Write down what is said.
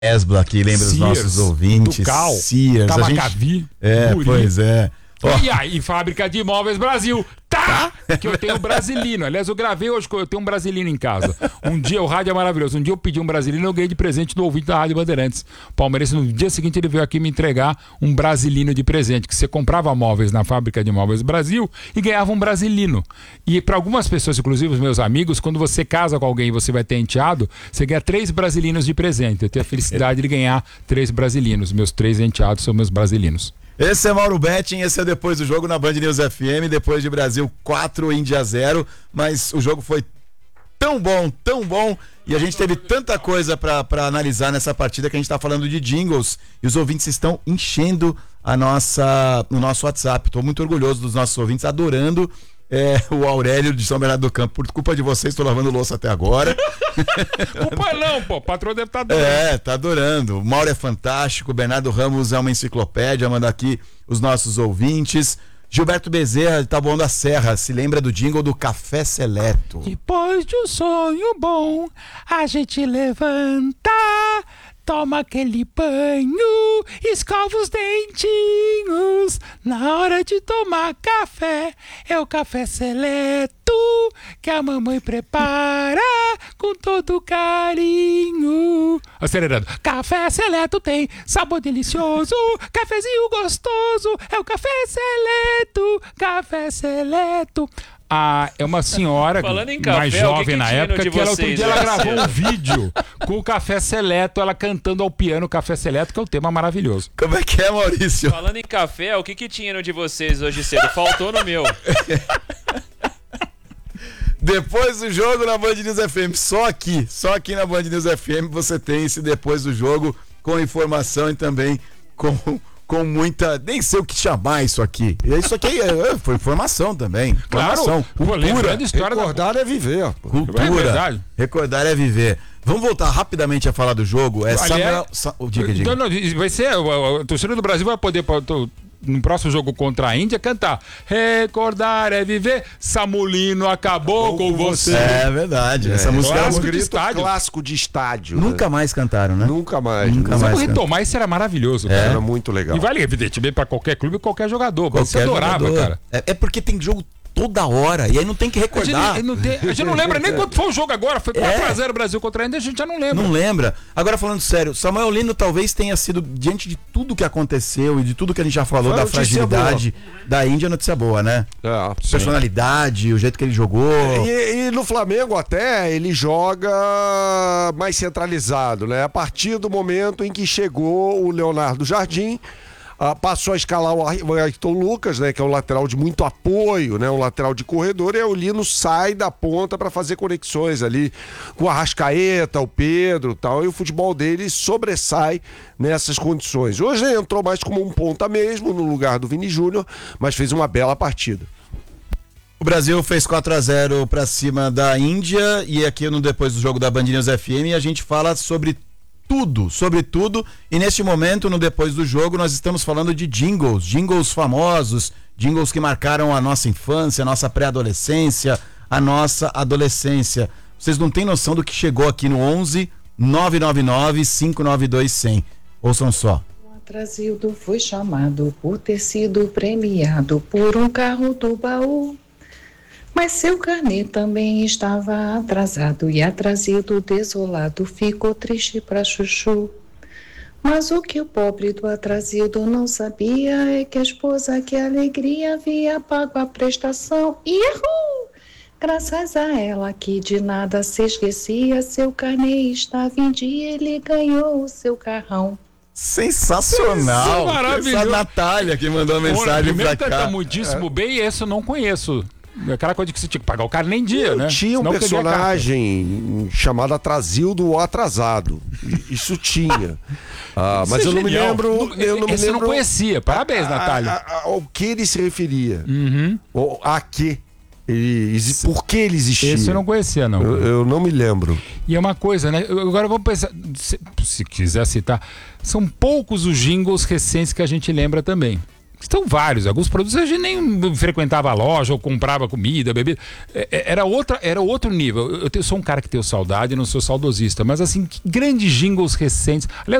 Esbla aqui, lembra os nossos ouvintes. Ducal, Sears, Tabacavi, Guri. Pois é. E aí, Fábrica de Imóveis Brasil, tá? Que eu tenho um brasilino. Aliás, eu gravei hoje que eu tenho um brasilino em casa. Um dia, o rádio é maravilhoso. Um dia eu pedi um brasilino, eu ganhei de presente do ouvinte da Rádio Bandeirantes. Palmeirense, no dia seguinte ele veio aqui me entregar um brasilino de presente, que você comprava móveis na Fábrica de Imóveis Brasil e ganhava um brasilino. E para algumas pessoas, inclusive os meus amigos, quando você casa com alguém e você vai ter enteado, você ganha 3 brasilinos de presente. Eu tenho a felicidade de ganhar 3 brasilinos. Meus 3 enteados são meus brasilinos. Esse é Mauro Betting, esse é Depois do Jogo na Band News FM, depois de Brasil 4, Índia 0, mas o jogo foi tão bom, e a gente teve tanta coisa pra analisar nessa partida que a gente tá falando de jingles, e os ouvintes estão enchendo o nosso WhatsApp. Tô muito orgulhoso dos nossos ouvintes, adorando o Aurélio de São Bernardo do Campo. Por culpa de vocês, tô lavando louça até agora. Culpa não, pô, o patrão deve estar adorando. Tá adorando. O Mauro é fantástico, o Bernardo Ramos é uma enciclopédia, manda aqui os nossos ouvintes. Gilberto Bezerra, Taboão da Serra, se lembra do jingle do Café Seleto. Depois de um sonho bom, a gente levanta, toma aquele banho, escova os dentinhos. Na hora de tomar café, é o Café Seleto que a mamãe prepara com todo carinho. Acelerando. Café Seleto tem sabor delicioso, cafezinho gostoso, é o Café Seleto, Café Seleto. É uma senhora café, mais jovem na época, que outro dia ela gravou um vídeo com o Café Seleto, ela cantando ao piano o Café Seleto, que é um tema maravilhoso. Como é que é, Maurício? Falando em café, o que tinha no de vocês hoje cedo? Faltou no meu. Depois do jogo na Band News FM, só aqui na Band News FM você tem esse Depois do Jogo com informação e também com muita, nem sei o que chamar isso aqui. Isso aqui foi informação também. Informação, claro, cultura. Recordar é viver. Cultura. É verdade. Recordar é viver. Vamos voltar rapidamente a falar do jogo. Diga. Não, vai ser, a torcida do Brasil vai poder no próximo jogo contra a Índia cantar Recordar é viver, Samulino acabou com você. É verdade. Essa música é um grito clássico de estádio. Nunca mais cantaram, né? Nunca mais. Vamos retomar, isso era maravilhoso, cara. Era muito legal. E vale, evidentemente, pra qualquer clube e qualquer jogador. Você adorava, cara. É porque tem jogo toda hora, e aí não tem que recordar. A gente não lembra nem quanto foi o jogo agora, foi 4-0 Brasil contra a Índia, a gente já não lembra. Não lembra. Agora falando sério, Samuel Lino talvez tenha sido, diante de tudo que aconteceu e de tudo que a gente já falou, da fragilidade da Índia, notícia boa, né? Personalidade, o jeito que ele jogou. E no Flamengo até, ele joga mais centralizado, né? A partir do momento em que chegou o Leonardo Jardim, passou a escalar o Ayrton Lucas, né, que é um lateral de muito apoio, né, um lateral de corredor, e aí o Lino sai da ponta para fazer conexões ali com o Arrascaeta, o Pedro e tal, e o futebol dele sobressai nessas condições. Hoje ele entrou mais como um ponta mesmo, no lugar do Vini Júnior, mas fez uma bela partida. O Brasil fez 4-0 para cima da Índia, e aqui no Depois do Jogo da Band News FM a gente fala sobre tudo, e neste momento, no Depois do Jogo, nós estamos falando de jingles famosos, jingles que marcaram a nossa infância, a nossa pré-adolescência, a nossa adolescência. Vocês não têm noção do que chegou aqui no 11 999 592 100. Ouçam só. O Atrasildo foi chamado por ter sido premiado por um carro do baú. Mas seu carnê também estava atrasado e Atrasildo desolado ficou triste pra chuchu. Mas o que o pobre do Atrasildo não sabia é que a esposa que alegria havia pago a prestação. Ihu! Graças a ela que de nada se esquecia, seu carnê estava em dia, ele ganhou o seu carrão. Sensacional! Maravilhoso! Essa Natália que mandou a mensagem pra cá. Tá muitíssimo bem, e esse eu não conheço. Aquela coisa que você tinha que pagar o cara nem dia, né? Tinha um personagem chamado Atrasildo ou Atrasado. Isso tinha. Mas eu não me lembro. Esse eu não conhecia. Parabéns, Natália. Ao que ele se referia? A que? Por que ele existia? Esse eu não conhecia, não. Eu não me lembro. E é uma coisa, né? Agora vamos pensar, se quiser citar, são poucos os jingles recentes que a gente lembra também. Estão vários, alguns produtos a gente nem frequentava a loja ou comprava comida, bebida. Era outro nível. Eu sou um cara que tenho saudade, não sou saudosista, mas assim, que grandes jingles recentes. Aliás,